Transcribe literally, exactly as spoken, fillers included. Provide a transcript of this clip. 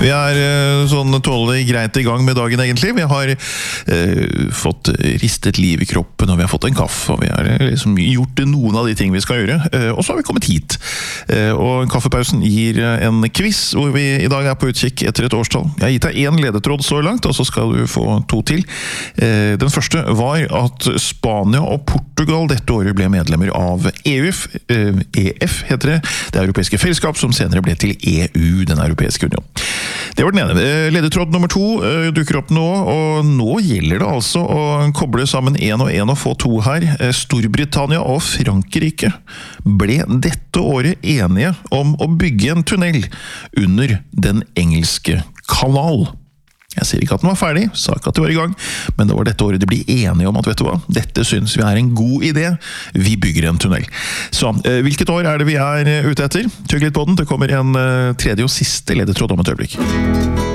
Vi er sånn tålelig greit i gang med dagen egentlig. Vi har eh, fått ristet liv i kroppen, og vi har fått en kaffe, og vi har liksom gjort noen av de ting vi skal gjøre. Eh, og så har vi kommet hit. Eh, og kaffepausen gir en quiz, hvor vi i dag er på utkikk etter et årstall. Jeg har gitt deg en ledetråd så langt, og så skal du få to til. Eh, den første var at Spania og Portugal dette året ble medlemmer av E U F, eh, E F heter det, det europeiske fellesskap, som senere ble til E U, den europeiske union. Det var den ene. Ledetråd nummer to uh, dukker opp nå, og nå gjelder det altså å koble sammen en og en og få to her. Storbritannia og Frankrike ble dette året enige om å bygge en tunnel under den engelske kanal. Jeg sier ikke at den var ferdig, sa ikke at det var i gang, men det var dette året de ble enige om at, vet du hva, dette synes vi er en god idé, vi bygger en tunnel. Så, eh, hvilket år er det vi er ute etter? Tygg litt på den, det kommer en eh, tredje og siste ledetråd om et øyeblikk.